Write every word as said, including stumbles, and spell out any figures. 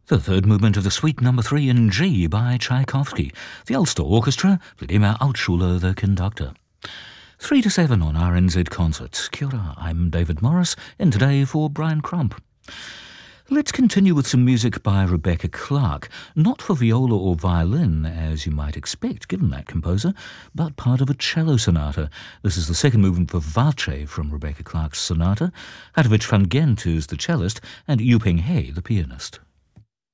The third movement of the Suite Number three in G by Tchaikovsky. The Ulster Orchestra, Vladimir Altshuler, the conductor. Three to seven on R N Z Concerts. Kia ora, I'm David Morris, and today for Brian Crump. Let's continue with some music by Rebecca Clark, not for viola or violin, as you might expect, given that composer, but part of a cello sonata. This is the second movement for Vace from Rebecca Clark's sonata. Hadovich van Gent is the cellist, and Yuping He, the pianist.